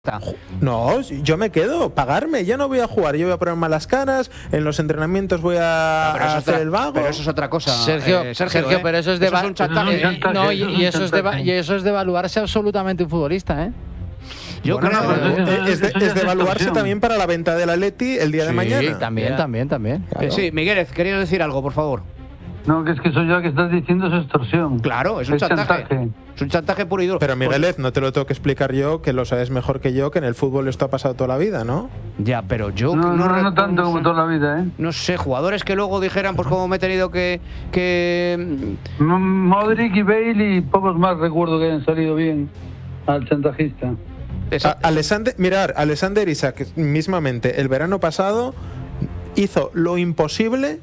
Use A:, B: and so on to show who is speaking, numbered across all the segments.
A: No, yo me quedo, pagarme, ya no voy a jugar, yo voy a poner malas caras, en los entrenamientos voy a hacer el vago.
B: Pero eso es otra cosa,
C: Sergio, pero eso es de
B: un chantaje.
C: y eso es de evaluarse absolutamente un futbolista, ¿eh?
A: Yo creo que es de evaluarse también para la venta del Atleti el día de mañana.
C: Sí, también. Claro.
B: Sí, Miguel, querías decir algo, por favor.
D: No, que es que eso ya que estás diciendo es extorsión.
B: Claro, es un chantaje. Es un chantaje puro y duro.
A: Pero Miguelez, no te lo tengo que explicar yo, que lo sabes mejor que yo, que en el fútbol esto ha pasado toda la vida, ¿no?
B: Ya, pero yo
D: no tanto como toda la vida, ¿eh?
B: No sé, jugadores que luego dijeran, pues como me he tenido que
D: Modric y Bale y pocos más recuerdo que hayan salido bien al chantajista.
A: Alexander Isak mismamente el verano pasado hizo lo imposible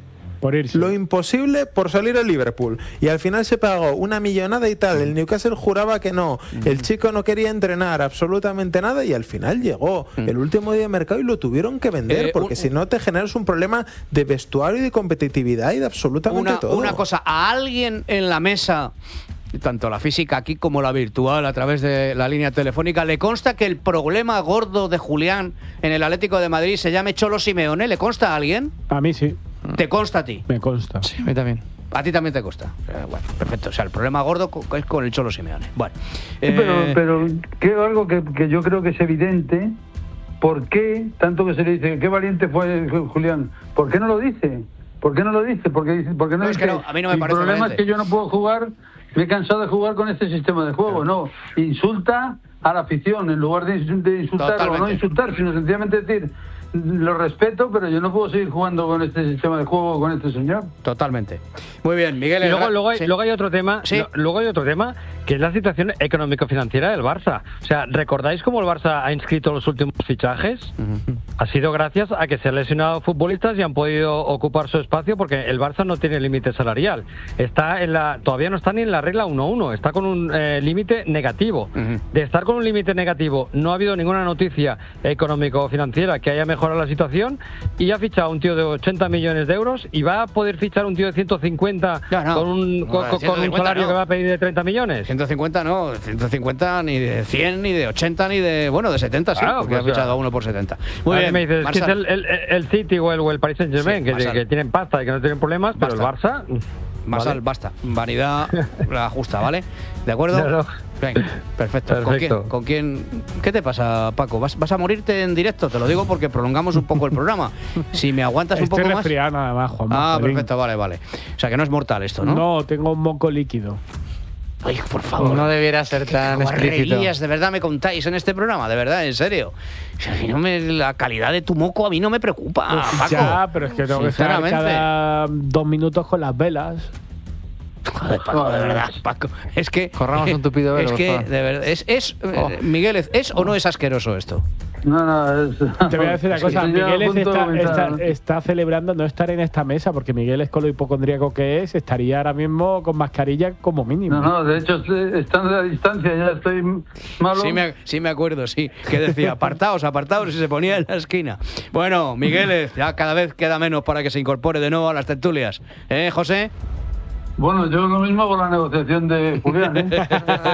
A: por salir al Liverpool y al final se pagó una millonada y tal. El Newcastle juraba que no, el chico no quería entrenar absolutamente nada y al final llegó el último día de mercado y lo tuvieron que vender porque si no te generas un problema de vestuario y de competitividad y de absolutamente todo.
B: Una cosa, a alguien en la mesa, tanto la física aquí como la virtual a través de la línea telefónica, ¿le consta que el problema gordo de Julián en el Atlético de Madrid se llame Cholo Simeone? ¿Le consta a alguien?
E: A mí sí.
B: ¿Te consta a ti?
E: Me consta.
C: Sí, a mí también.
B: A ti también te consta. Bueno, perfecto. O sea, el problema gordo es con el Cholo Simeone. Bueno.
D: Sí, pero creo algo que yo creo que es evidente. ¿Por qué tanto que se le dice qué valiente fue Julián? ¿Por qué no lo dice? ¿Por qué no lo dice? ¿Por qué no dice?
B: Es que no, a mí no me parece
D: el problema
B: valiente.
D: es que yo no puedo jugar. Me he cansado de jugar con este sistema de juego. No, insulta a la afición en lugar de insultar. Totalmente. O no insultar, sino sencillamente decir lo respeto, pero yo no puedo seguir jugando con este sistema de juego con este señor.
B: Totalmente. Muy bien, Miguel.
F: Y luego hay otro tema.
B: ¿Sí?
F: Luego hay otro tema que es la situación económico-financiera del Barça. O sea, ¿recordáis cómo el Barça ha inscrito los últimos fichajes? Ha sido gracias a que se han lesionado futbolistas y han podido ocupar su espacio porque el Barça no tiene límite salarial. Todavía no está ni en la regla 1-1, está con un límite negativo. De estar con un límite negativo no ha habido ninguna noticia económico-financiera que haya mejorado la situación y ha fichado un tío de 80 millones de euros y va a poder fichar un tío de 150 con un salario que va a pedir de 30 millones.
B: 150 no, 150 ni de 100, ni de 80, ni de... Bueno, de 70 sí, porque ha fichado a uno por 70. Muy bien,
F: me dices,
B: Marcel.
F: que es el City o el Paris Saint-Germain, que tienen pasta y que no tienen problemas, pero el Barça...
B: Marcel, basta. Vanidad la justa, ¿vale? ¿De acuerdo?
F: No.
B: Venga, perfecto. ¿Con quién? ¿Qué te pasa, Paco? ¿Vas a morirte en directo? Te lo digo porque prolongamos un poco el programa. Si me aguantas un poco más...
E: Estoy resfriado nada más, Juan.
B: Perfecto, vale. O sea, que no es mortal esto, ¿no?
E: No, tengo un moco líquido.
B: Ay, por favor.
C: No debiera ser tan explícito.
B: De verdad me contáis en este programa, de verdad, en serio. O sea, la calidad de tu moco a mí no me preocupa, Paco.
E: Ya, pero es que tengo que estar cada 2 minutos con las velas.
B: Joder, Paco, de verdad, Paco. Es que...
C: Corramos un tupido velo.
B: Es que, de verdad, Miguel, ¿es o no es asqueroso esto?
D: No,
E: te voy a decir una cosa. Miguel está celebrando no estar en esta mesa porque Miguel es con lo hipocondríaco que es, estaría ahora mismo con mascarilla como mínimo.
D: No, de hecho, estando a la distancia ya estoy malo.
B: Sí me acuerdo, sí. Que decía, apartaos, y se ponía en la esquina. Bueno, Miguel, ya cada vez queda menos para que se incorpore de nuevo a las tertulias. José?
D: Bueno, yo lo mismo con la negociación de Julián, ¿eh?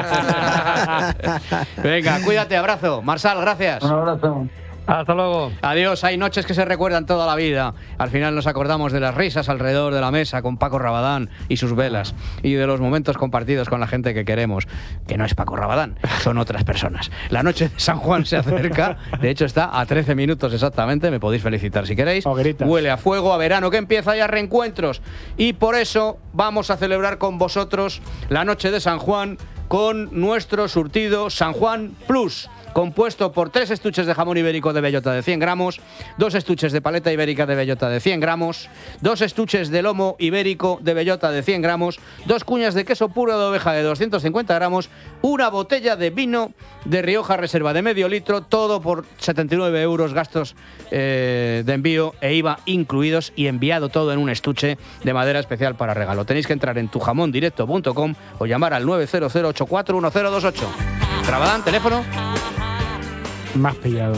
B: Venga, cuídate, abrazo. Marsal, gracias.
D: Un abrazo.
F: Hasta luego.
B: Adiós. Hay noches que se recuerdan toda la vida. Al final nos acordamos de las risas alrededor de la mesa con Paco Rabadán y sus velas y de los momentos compartidos con la gente que queremos, que no es Paco Rabadán, son otras personas. La noche de San Juan se acerca. De hecho está a 13 minutos exactamente. Me podéis felicitar si queréis. Huele a fuego, a verano que empieza y a reencuentros. Y por eso vamos a celebrar con vosotros la noche de San Juan con nuestro surtido San Juan Plus, compuesto por 3 estuches de jamón ibérico de bellota de 100 gramos, 2 estuches de paleta ibérica de bellota de 100 gramos, 2 estuches de lomo ibérico de bellota de 100 gramos, 2 cuñas de queso puro de oveja de 250 gramos, una botella de vino de Rioja Reserva de medio litro, todo por 79 euros, gastos de envío e IVA incluidos y enviado todo en un estuche de madera especial para regalo. Tenéis que entrar en tujamondirecto.com o llamar al 900841028. Rabadán, teléfono.
E: Más pillado.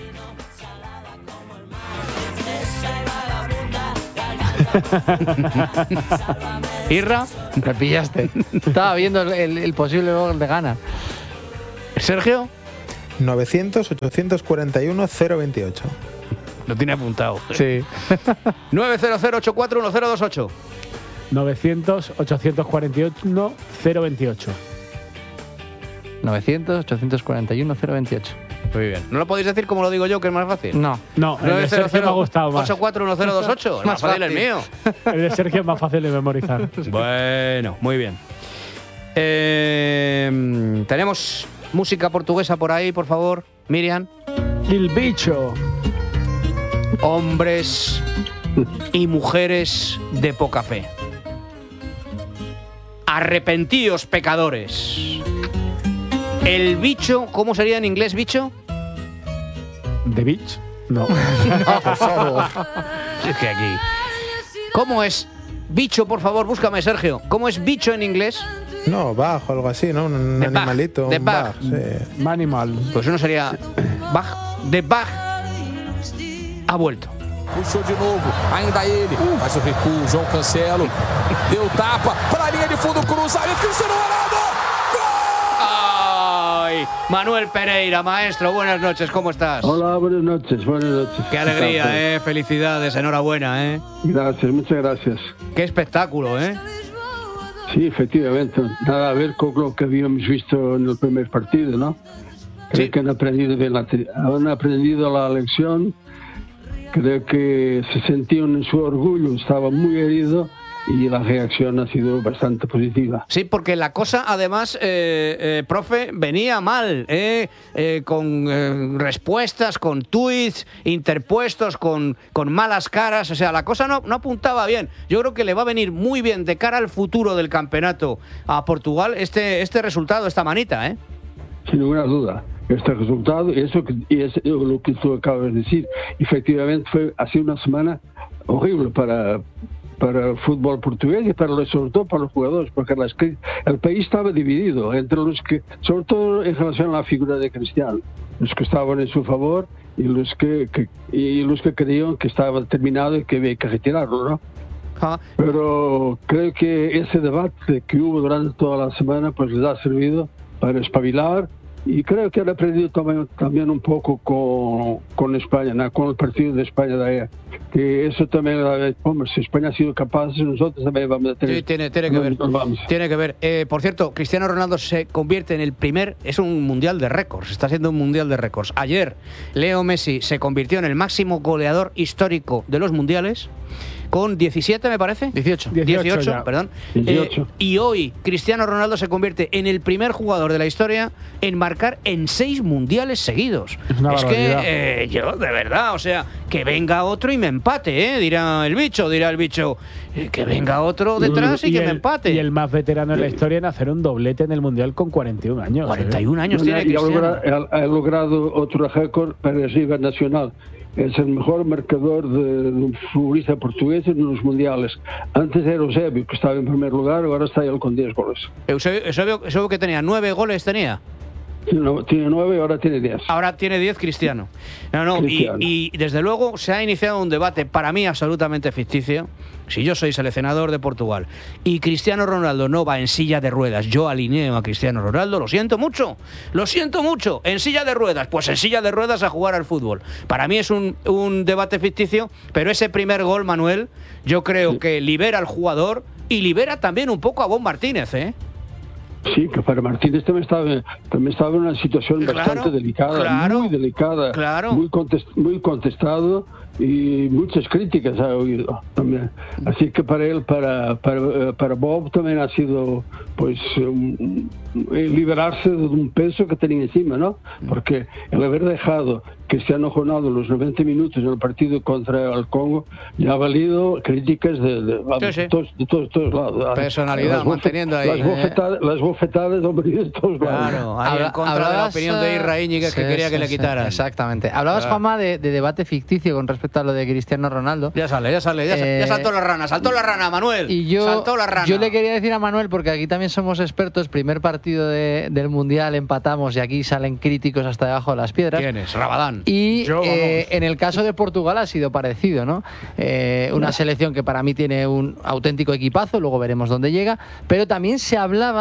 B: Irra,
C: me pillaste. Estaba viendo el posible gol de Ghana.
B: Sergio.
A: 900-841-028.
B: Lo tiene apuntado.
C: Sí.
B: 900-841028.
E: 900-841-028.
C: 900-841-028.
B: Muy bien. ¿No lo podéis decir como lo digo yo, que es más fácil?
C: No.
E: No, el de Sergio me ha gustado más.
B: 841028. Más fácil el mío.
E: El de Sergio es más fácil de memorizar.
B: Bueno, muy bien. Tenemos música portuguesa por ahí, por favor, Miriam.
E: El bicho.
B: Hombres y mujeres de poca fe. Arrepentíos, pecadores. El bicho, ¿cómo sería en inglés bicho?
E: ¿The Beach? No.
B: Por favor. Es que aquí. ¿Cómo es bicho, por favor? Búscame, Sergio. ¿Cómo es bicho en inglés?
A: No, bag o algo así, ¿no? Un animalito.
B: De
A: un
B: bag.
A: Sí.
E: Animal.
B: Pues uno sería bag. De bag ha vuelto.
G: Puxou de novo, ainda ele, faz o recuo, João Cancelo, deu tapa, para a linha de fundo, cruzamento, Cristiano Ronaldo!
B: ¡Ay! Manuel Pereira, maestro, buenas noches, ¿cómo estás?
D: Hola, buenas noches, buenas noches.
B: Qué alegría, felicidades, enhorabuena,
D: Gracias, muchas gracias.
B: Qué espectáculo,
D: Sí, efectivamente, nada a ver con lo que habíamos visto en el primer partido, ¿no? Creo
B: Sí.
D: que han aprendido la lección. Creo que se sentían en su orgullo, estaba muy herido y la reacción ha sido bastante positiva.
B: Sí, porque la cosa, además, profe, venía mal, con respuestas, con tuits interpuestos, con malas caras. O sea, la cosa no apuntaba bien. Yo creo que le va a venir muy bien de cara al futuro del campeonato a Portugal este resultado, esta manita,
D: Sin ninguna duda. Este resultado, y es lo que tú acabas de decir, efectivamente ha sido una semana horrible para el fútbol portugués y sobre todo para los jugadores, porque el país estaba dividido entre los que, sobre todo en relación a la figura de Cristiano, los que estaban en su favor y los que creían que estaba terminado y que había que retirarlo, ¿no? Pero creo que ese debate que hubo durante toda la semana pues les ha servido para espabilar. Y creo que han aprendido también un poco con España, ¿no? Con el partido de España de ayer. Que eso también, hombre, si España ha sido capaz, nosotros también vamos a tener.
B: Sí, tiene que ver. Tiene que ver. Por cierto, Cristiano Ronaldo se convierte en el es un mundial de récords, está siendo un mundial de récords. Ayer, Leo Messi se convirtió en el máximo goleador histórico de los mundiales. Con 17, me parece. 18, perdón.
D: 18.
B: Y hoy Cristiano Ronaldo se convierte en el primer jugador de la historia en marcar en 6 mundiales seguidos. Es que yo, de verdad, o sea, que venga otro y me empate, dirá el bicho. Que venga otro detrás y que me empate.
E: Y el más veterano en la historia en hacer un doblete en el mundial con 41 años.
B: 41 años tiene Cristiano.
D: Ha logrado otro récord para el nivel nacional. Es el mejor marcador de un futbolista portugués en los mundiales. Antes era Eusebio, que estaba en primer lugar, ahora está él con 10 goles.
B: Eusebio que tenía 9 goles, tenía.
D: Tiene 9 y ahora tiene 10.
B: Ahora tiene 10 Cristiano.
D: Cristiano.
B: Y desde luego se ha iniciado un debate para mí absolutamente ficticio. Si yo soy seleccionador de Portugal y Cristiano Ronaldo no va en silla de ruedas, yo alineo a Cristiano Ronaldo, lo siento mucho, en silla de ruedas, pues en silla de ruedas a jugar al fútbol. Para mí es un debate ficticio, pero ese primer gol, Manuel, yo creo que libera al jugador y libera también un poco a Bob Martínez,
D: Sí, que para Martínez también estaba en una situación bastante delicada, muy delicada, muy contestado y muchas críticas ha oído también. Así que para él, para Bob también ha sido pues liberarse de un peso que tenía encima, ¿no? Porque el haber dejado Cristiano Ronaldo los 90 minutos en el partido contra el Congo ya ha valido críticas de todos lados.
B: Personalidad, manteniendo ahí.
D: Las bofetadas han venido de todos lados.
B: Claro, ahí en contra de la opinión de Irra Íñiguez que quería que le quitaran.
C: Exactamente. Hablabas, Juanma, de debate ficticio con respecto a lo de Cristiano Ronaldo.
B: Ya saltó la rana, Manuel.
C: Y
B: saltó la rana.
C: Yo le quería decir a Manuel, porque aquí también somos expertos, primer partido del Mundial empatamos y aquí salen críticos hasta debajo de las piedras.
B: ¿Quién es? Rabadán.
C: Y en el caso de Portugal ha sido parecido, ¿no? Una selección que para mí tiene un auténtico equipazo, luego veremos dónde llega, pero también se hablaba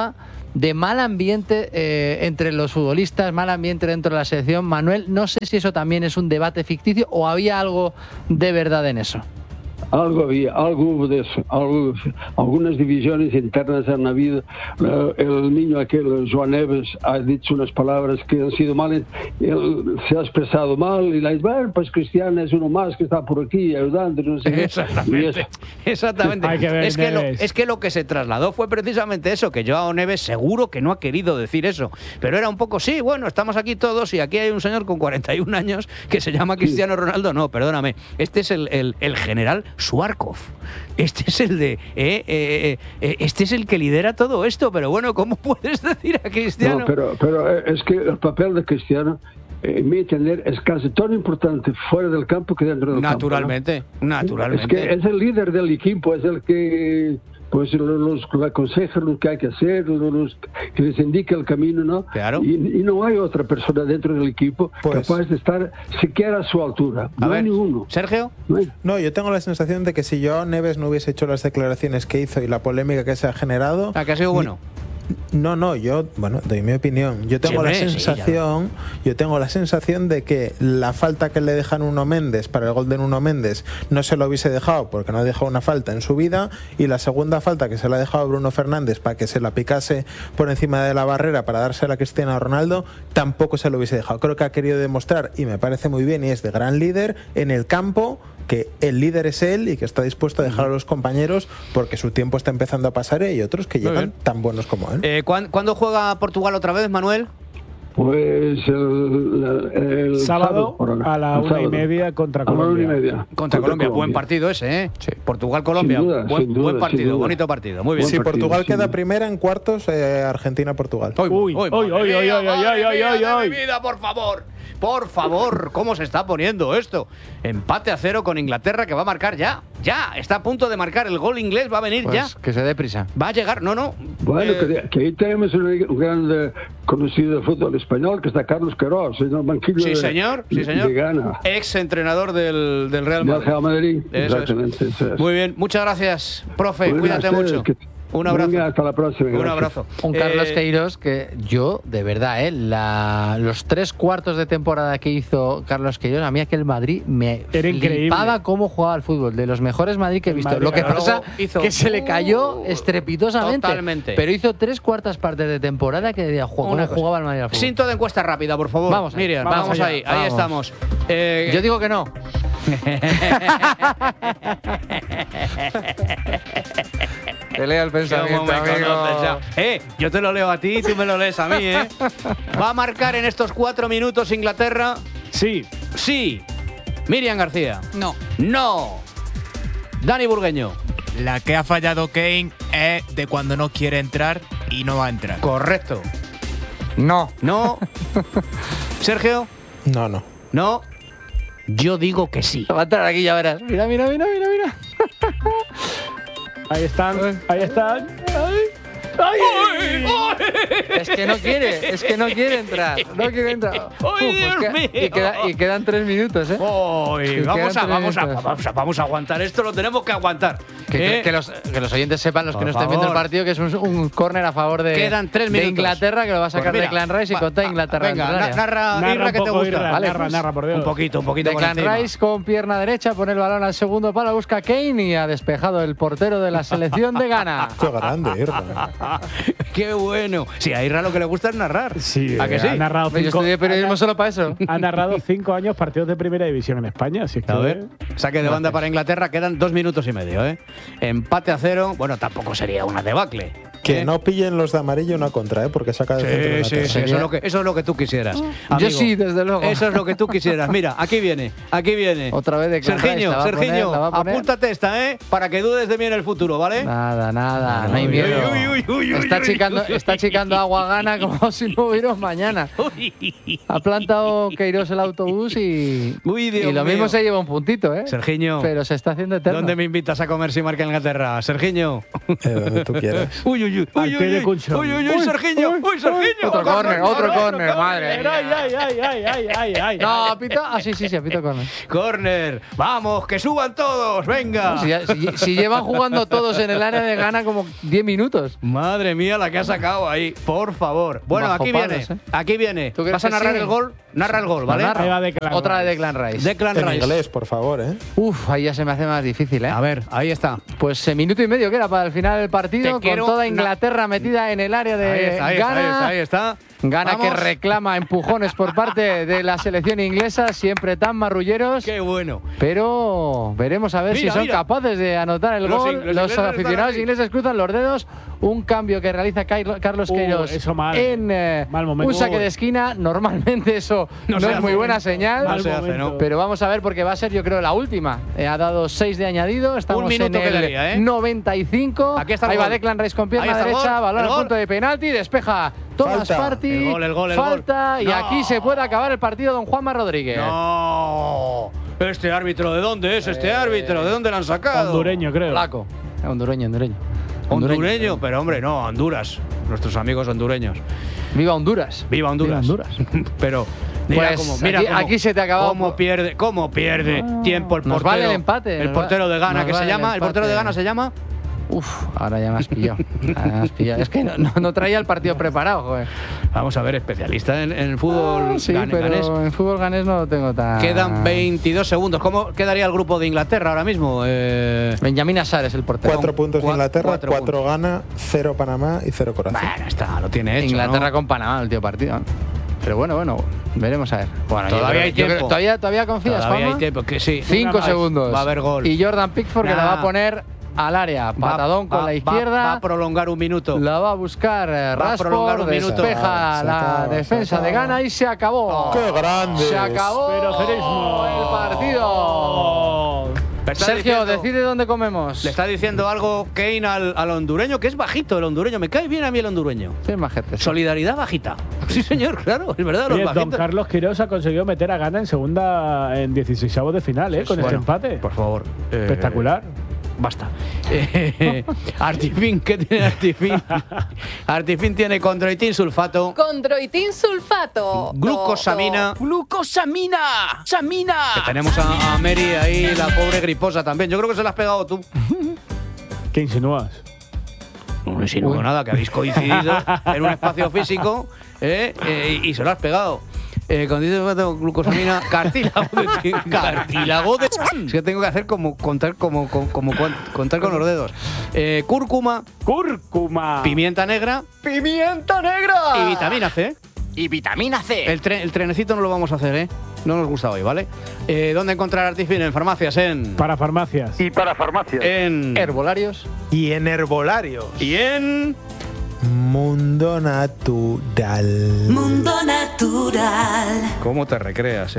C: de mal ambiente entre los futbolistas, mal ambiente dentro de la selección. Manuel, no sé si eso también es un debate ficticio o había algo de verdad en eso.
H: Algo había, algo hubo de eso, algunas divisiones internas han habido. El niño aquel, Joan Neves, ha dicho unas palabras que han sido mal, él se ha expresado mal y la dice, bueno, pues Cristiano es uno más que está por aquí ayudando, no sé qué.
B: Exactamente. Es que lo que se trasladó fue precisamente eso, que Joao Neves seguro que no ha querido decir eso, pero era un poco, sí, bueno, estamos aquí todos y aquí hay un señor con 41 años que se llama Cristiano Ronaldo. No, perdóname, este es el general Suarkov. Este es el de este es el que lidera todo esto, pero bueno, ¿cómo puedes decir a Cristiano?
H: No, pero es que el papel de Cristiano, en mi entender, es casi tan importante fuera del campo que dentro del campo, ¿no? Naturalmente. Es que es el líder del equipo, es el que pues los aconseja lo que hay que hacer, que les indica el camino, ¿no?
B: Claro.
H: Y no hay otra persona dentro del equipo capaz de estar siquiera a su altura. No hay ninguno.
B: ¿Sergio?
A: No, yo tengo la sensación de que si Joao Neves no hubiese hecho las declaraciones que hizo y la polémica que se ha generado...
B: ¿A que ha sido bueno?
A: No, yo, bueno, doy mi opinión. Yo tengo la sensación de que la falta que le dejan Nuno Méndez para el gol de Nuno Méndez no se lo hubiese dejado porque no ha dejado una falta en su vida, y la segunda falta que se la ha dejado Bruno Fernández para que se la picase por encima de la barrera para dársela a Cristiano Ronaldo, tampoco se lo hubiese dejado. Creo que ha querido demostrar, y me parece muy bien, y es de gran líder en el campo, que el líder es él y que está dispuesto a dejar a los compañeros porque su tiempo está empezando a pasar, y hay otros que llegan tan buenos como él.
B: ¿Cuándo juega Portugal otra vez, Manuel?
H: Pues el
E: sábado a la 1:30 contra Colombia.
B: Contra Colombia, buen partido ese, ¿eh? Sí. Portugal-Colombia, buen partido, bonito partido, muy bien.
A: Si Portugal queda primera en cuartos, Argentina-Portugal.
B: ¡Uy, vida, por favor! Por favor, ¿cómo se está poniendo esto? Empate a 0 con Inglaterra, que va a marcar ya. Está a punto de marcar el gol inglés, va a venir
C: pues
B: ya.
C: Que se dé prisa.
B: Va a llegar, no.
H: Bueno, que ahí tenemos un gran conocido de fútbol español, que está Carlos Queiroz, en el banquillo de Ghana.
B: Ex entrenador del Real Madrid.
H: Del Real Madrid,
B: exactamente. Muy bien, muchas gracias, profe, cuídate mucho. Un abrazo.
H: Venga, hasta la próxima.
B: Un abrazo.
C: Un Carlos Queiroz que yo, de verdad, los 3 cuartos de temporada que hizo Carlos Queiroz, a mí aquel Madrid me flipaba cómo jugaba al fútbol. De los mejores Madrid que he visto. Lo que pasa que se le cayó estrepitosamente.
B: Totalmente.
C: Pero hizo 3/4 partes de temporada que decía, ¿cómo jugaba el Madrid al fútbol?
B: Cinto de encuesta rápida, por favor.
C: Vamos,
B: Miriam, vamos ahí estamos.
C: Yo digo que no. Te leo el pensamiento, amigo.
B: Yo te lo leo a ti y tú me lo lees a mí, ¿eh? ¿Va a marcar en estos 4 minutos Inglaterra?
E: Sí.
B: Sí. Miriam García.
I: No.
B: Dani Burgueño.
I: La que ha fallado Kane es de cuando no quiere entrar y no va a entrar.
B: Correcto.
C: No.
B: Sergio.
A: No.
B: Yo digo que sí.
C: Va a entrar aquí, ya verás. Mira.
E: Ahí están. ¡Ay!
C: Es que no quiere entrar.
B: ¡Ay, Dios mío!
C: Y quedan 3 minutos, ¿eh?
B: Vamos a aguantar esto, lo tenemos que aguantar.
C: Que los oyentes sepan, los que no estén viendo el partido, que es un córner a favor de Inglaterra, que lo va a sacar Declan Rice y contra Inglaterra.
B: Venga, narra que te gusta.
E: Vale, narra, por Dios.
B: Un poquito.
C: Declan Rice con pierna derecha, pone el balón al segundo palo, busca Kane y ha despejado el portero de la selección de Ghana.
A: Qué grande, Irra.
B: Qué bueno. Sí, a Irra lo que le gusta es narrar.
E: Sí,
B: ¿a que sí?
E: Ha narrado
C: Yo estudié periodismo solo para eso.
E: Ha narrado 5 años partidos de primera división en España. Así que
B: a ver, saque de banda para Inglaterra, quedan 2 minutos y medio, ¿eh? Empate a 0, bueno, tampoco sería una debacle.
A: Que no pillen los de amarillo una contra, porque saca de centro.
B: Sí, eso es lo que tú quisieras. Amigo,
C: yo sí, desde luego.
B: Eso es lo que tú quisieras. Mira, aquí viene.
C: Otra vez de
B: Sergiño, apúntate esta, para que dudes de mí en el futuro, ¿vale?
C: Nada, no hay miedo. Está achicando agua Ghana como si no hubiera mañana. Ha plantado Queiroz el autobús y lo mismo se lleva un puntito, ¿eh?
B: Sergiño.
C: Pero se está haciendo eterno.
B: ¿Dónde me invitas a comer si marca Inglaterra? Sergiño.
A: Donde tú quieras.
B: Sergiño.
C: Otro córner, madre.
E: Ay.
C: No, pito. Sí, pito córner.
B: Córner. Vamos, que suban todos, venga.
C: Si llevan jugando todos en el área de Ghana como 10 minutos.
B: Madre mía, la que ha sacado ahí, por favor. Bueno,
C: Bajo
B: aquí
C: palos,
B: viene. Aquí viene. ¿Vas a narrar el gol? Narra el gol, ¿vale?
C: Otra de Declan Rice.
A: En inglés, por favor, ¿eh?
C: Uf, ahí ya se me hace más difícil, ¿eh?
B: A ver, ahí está.
C: Pues minuto y medio queda para el final del partido, con toda Inglaterra metida en el área de Ghana.
B: Ahí está.
C: Ghana que reclama empujones por parte de la selección inglesa, siempre tan marrulleros.
B: ¡Qué bueno!
C: Pero veremos a ver si son capaces de anotar el gol. Los aficionados ingleses cruzan los dedos. Un cambio que realiza Carlos Queiroz en un saque de esquina. Normalmente eso no es muy buena señal. Pero vamos a ver porque va a ser, yo creo, la última. Ha dado 6 de añadido. Estamos en el 95. Ahí va Declan Rice con pierna derecha. Balón al punto de penalti. Despeja Thomas Partey.
B: El gol.
C: Falta. Y aquí se puede acabar el partido, don Juanma Rodríguez.
B: ¡No! ¿Este árbitro de dónde es este árbitro? ¿De dónde lo han sacado?
E: Hondureño, creo.
C: Flaco. Hondureño.
B: Hondureño, pero hombre, no, Honduras. Nuestros amigos hondureños.
C: ¡Viva Honduras!
B: ¡Viva Honduras! Pero mira
C: aquí se te acaba.
B: ¿Cómo pierde tiempo el portero?
C: Nos vale el empate.
B: El portero de Ghana, ¿qué se llama? ¿El portero de Ghana se llama?
C: Uf, ahora ya me has pillado. Es que no traía el partido preparado, joder.
B: Vamos a ver, especialista en el fútbol ganés.
C: Pero en fútbol ganés no lo tengo tan...
B: Quedan 22 segundos. ¿Cómo quedaría el grupo de Inglaterra ahora mismo?
C: Benjamín Asar es el portero.
A: 4 puntos Inglaterra, 4 Ghana, 0 Panamá y 0 Croacia.
B: Bueno, está, lo tiene hecho,
C: Inglaterra con Panamá el último partido. Pero bueno, veremos a ver.
B: Bueno, todavía hay tiempo.
C: ¿Todavía confías,
B: Todavía hay tiempo, que sí.
C: 5 segundos.
B: Va a haber gol.
C: Y Jordan Pickford que la va a poner al área, patadón con la izquierda.
B: Va a prolongar un minuto.
C: La va a buscar Rashford, despeja la defensa de Ghana y se acabó.
A: ¡Qué grande!
C: Se acabó el partido. Sergio, decide dónde comemos.
B: Le está diciendo algo Kane al hondureño, que es bajito el hondureño. Me cae bien a mí el hondureño.
C: Sí, majete.
B: Solidaridad bajita. Sí, señor, claro, es verdad.
E: Oye, don Carlos Queiroz ha conseguido meter a Ghana en 16avos de final, con este empate.
B: Por favor.
E: Espectacular.
B: Basta. Artifin, ¿qué tiene Artifin? Artifin tiene condroitin sulfato.
J: Condroitin sulfato.
B: Glucosamina. ¡Samina! Que tenemos a Mary ahí, la pobre griposa también. Yo creo que se la has pegado tú.
E: ¿Qué insinúas?
B: No insinúo nada, que habéis coincidido en un espacio físico y se lo has pegado. Con glucosamina, cartílago de... Es que tengo que hacer contar con los dedos. Cúrcuma. Pimienta negra. Y vitamina C. El trenecito no lo vamos a hacer, ¿eh? No nos gusta hoy, ¿vale? ¿Dónde encontrar Artifin? En farmacias,
E: Para farmacias.
D: Y para farmacias.
B: En...
C: Herbolarios.
A: Y en herbolarios.
B: Y en...
A: Mundo Natural.
B: ¿Cómo te recreas,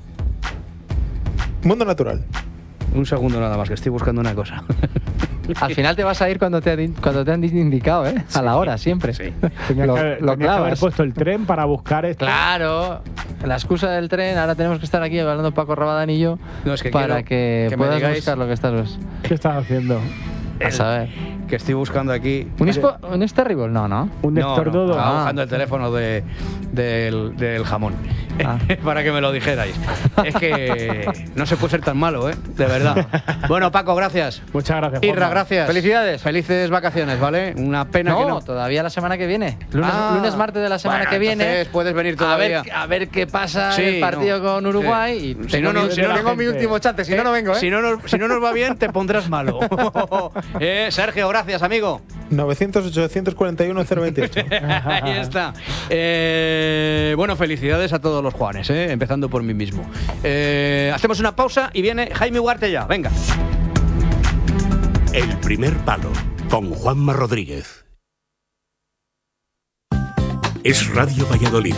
A: Mundo Natural.
B: Un segundo nada más, que estoy buscando una cosa.
C: Al final te vas a ir cuando te han indicado, A la hora, siempre.
B: Sí.
C: Lo
E: clavas. Que haber puesto el tren para buscar esto.
C: Claro. La excusa del tren, ahora tenemos que estar aquí hablando Paco Rabadán y yo para que puedas buscar lo que estás...
E: ¿Qué estás haciendo?
C: A saber.
B: Que estoy buscando aquí.
C: ¿Un Terrible? No.
E: Un estornudo.
B: Estaba buscando el teléfono del jamón. Para que me lo dijerais. Es que no se puede ser tan malo, de verdad. Bueno, Paco, gracias.
E: Muchas gracias,
B: Irra, gracias.
C: Felicidades.
B: Felices vacaciones, ¿vale? Una pena que no.
C: Todavía la semana que viene. Lunes, martes de la semana que viene.
B: Puedes venir todavía.
C: A ver qué pasa en el partido con Uruguay.
B: Sí. Y
C: tengo mi último chance. Si no vengo,
B: Si no nos va bien, te pondrás malo. Sergio, gracias, amigo.
A: 900-841-028.
B: Ahí está. Bueno, felicidades a todos los Juanes, empezando por mí mismo. Hacemos una pausa y viene Jaime Ugarte ya. Venga.
K: El primer palo con Juanma Rodríguez. Es Radio Valladolid,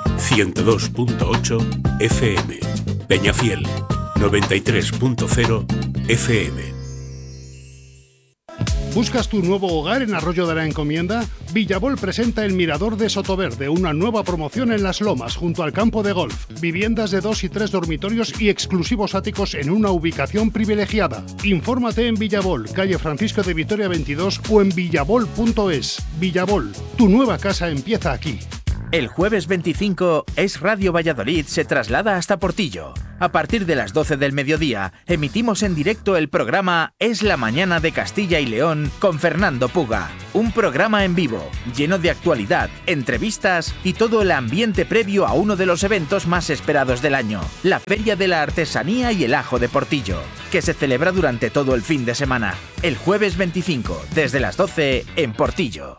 K: 102.8 FM. Peñafiel, 93.0 FM.
L: ¿Buscas tu nuevo hogar en Arroyo de la Encomienda? Villabol presenta el Mirador de Sotoverde, una nueva promoción en Las Lomas, junto al campo de golf. Viviendas de 2 y 3 dormitorios y exclusivos áticos en una ubicación privilegiada. Infórmate en Villabol, calle Francisco de Vitoria 22 o en villabol.es. Villabol, tu nueva casa empieza aquí.
M: El jueves 25, Es Radio Valladolid se traslada hasta Portillo. A partir de las 12 del mediodía, emitimos en directo el programa Es la Mañana de Castilla y León con Fernando Puga. Un programa en vivo, lleno de actualidad, entrevistas y todo el ambiente previo a uno de los eventos más esperados del año, la Feria de la Artesanía y el Ajo de Portillo, que se celebra durante todo el fin de semana. El jueves 25, desde las 12, en Portillo.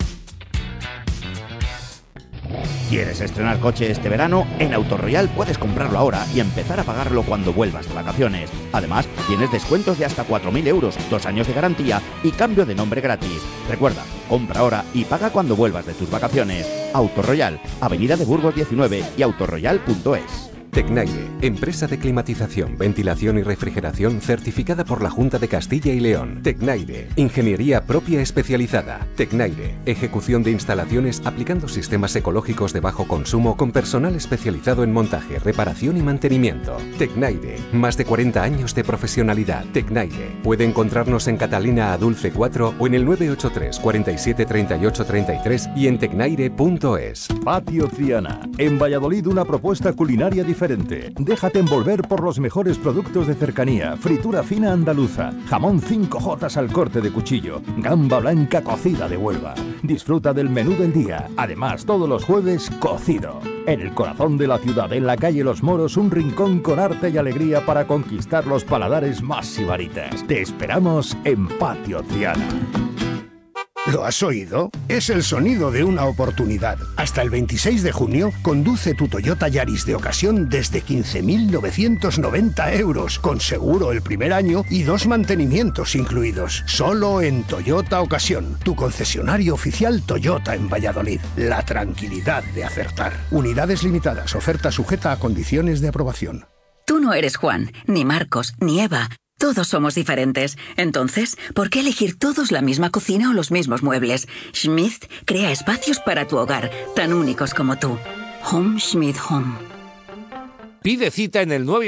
N: ¿Quieres estrenar coche este verano? En Autoroyal puedes comprarlo ahora y empezar a pagarlo cuando vuelvas de vacaciones. Además, tienes descuentos de hasta 4.000 euros, 2 años de garantía y cambio de nombre gratis. Recuerda, compra ahora y paga cuando vuelvas de tus vacaciones. Autoroyal, Avenida de Burgos 19 y autoroyal.es.
O: Tecnaire, empresa de climatización, ventilación y refrigeración certificada por la Junta de Castilla y León. Tecnaire, ingeniería propia especializada. Tecnaire, ejecución de instalaciones aplicando sistemas ecológicos de bajo consumo con personal especializado en montaje, reparación y mantenimiento. Tecnaire, más de 40 años de profesionalidad. Tecnaire, puede encontrarnos en Catalina Adulce 4 o en el 983 47 38 33 y en tecnaire.es.
P: Patio Triana, en Valladolid una propuesta culinaria diferente. Déjate envolver por los mejores productos de cercanía, fritura fina andaluza, jamón 5J al corte de cuchillo, gamba blanca cocida de Huelva. Disfruta del menú del día, además todos los jueves cocido. En el corazón de la ciudad, en la calle Los Moros, un rincón con arte y alegría para conquistar los paladares más sibaritas. Te esperamos en Patio Triana.
Q: ¿Lo has oído? Es el sonido de una oportunidad. Hasta el 26 de junio, conduce tu Toyota Yaris de ocasión desde 15.990 euros, con seguro el primer año y 2 mantenimientos incluidos. Solo en Toyota Ocasión, tu concesionario oficial Toyota en Valladolid. La tranquilidad de acertar. Unidades limitadas, oferta sujeta a condiciones de aprobación.
R: Tú no eres Juan, ni Marcos, ni Eva. Todos somos diferentes. Entonces, ¿por qué elegir todos la misma cocina o los mismos muebles? Schmidt crea espacios para tu hogar, tan únicos como tú. Home Schmidt Home.
S: Pide cita en el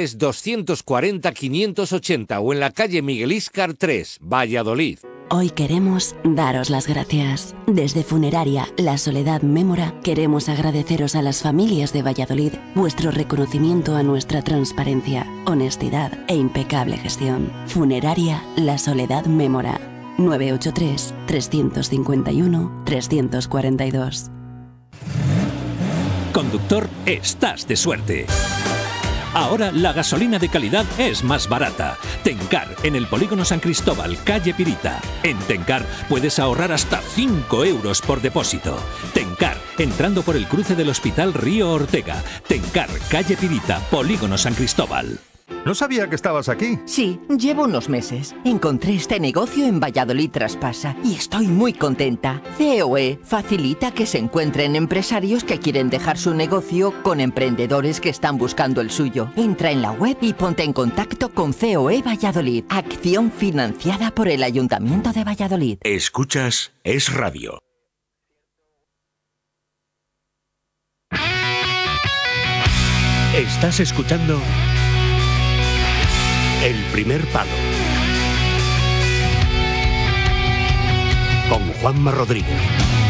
S: 983-240-580 o en la calle Miguel Íscar 3, Valladolid.
T: Hoy queremos daros las gracias. Desde Funeraria La Soledad Mémora queremos agradeceros a las familias de Valladolid vuestro reconocimiento a nuestra transparencia, honestidad e impecable gestión. Funeraria La Soledad Mémora. 983-351-342.
U: Conductor, estás de suerte. Ahora la gasolina de calidad es más barata. Tencar, en el Polígono San Cristóbal, calle Pirita. En Tencar puedes ahorrar hasta 5 euros por depósito. Tencar, entrando por el cruce del Hospital Río Ortega. Tencar, calle Pirita, Polígono San Cristóbal.
V: No sabía que estabas aquí.
W: Sí, llevo unos meses. Encontré este negocio en Valladolid Traspasa y estoy muy contenta. COE facilita que se encuentren empresarios que quieren dejar su negocio con emprendedores que están buscando el suyo. Entra en la web y ponte en contacto con COE Valladolid. Acción financiada por el Ayuntamiento de Valladolid.
K: Escuchas Es Radio. Estás escuchando El Primer Palo con Juanma Rodríguez.